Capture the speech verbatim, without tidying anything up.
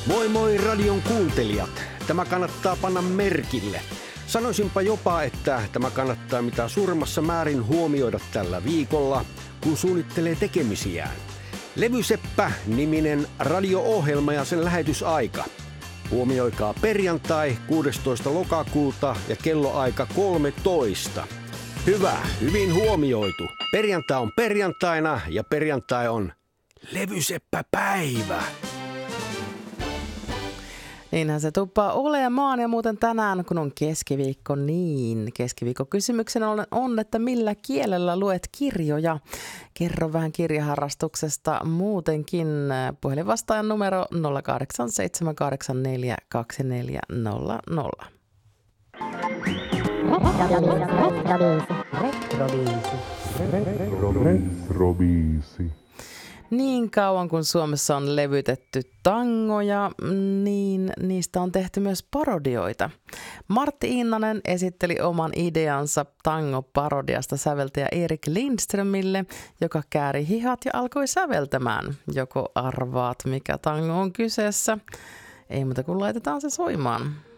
Moi moi radion kuuntelijat. Tämä kannattaa panna merkille. Sanoisinpa jopa, että tämä kannattaa mitä suurimmassa määrin huomioida tällä viikolla, kun suunnittelee tekemisiään. Levyseppä-niminen radio-ohjelma ja sen lähetysaika. Huomioikaa perjantai kuudestoista lokakuuta ja kelloaika kolmetoista. Hyvä, hyvin huomioitu. Perjantai on perjantaina ja perjantai on levyseppäpäivä. Niinhän se tuppaa olemaan ja muuten tänään, kun on keskiviikko, niin keskiviikko kysymyksenä on, että millä kielellä luet kirjoja. Kerro vähän kirjaharrastuksesta muutenkin. Puhelinvastaajan numero nolla kahdeksan seitsemän kahdeksan neljä kaksi neljä nolla nolla. Retrobiisi. Niin kauan kun Suomessa on levytetty tangoja, niin niistä on tehty myös parodioita. Martti Innanen esitteli oman ideansa tango-parodiasta säveltäjä Erik Lindströmille, joka kääri hihat ja alkoi säveltämään. Joko arvaat, mikä tango on kyseessä? Ei muuta kuin laitetaan se soimaan.